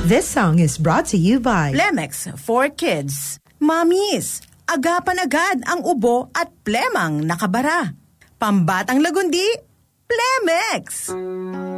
This song is brought to you by Plemex for Kids. Mamis, agapan agad ang ubo at plemang nakabara. Pambatang lagundi, Plemex!